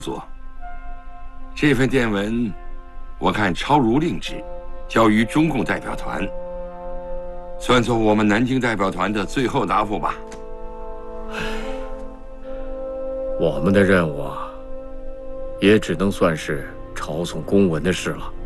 作。这份电文，我看抄如令旨，交于中共代表团，算作我们南京代表团的最后答复吧。 我们的任务啊，也只能算是抄送公文的事了。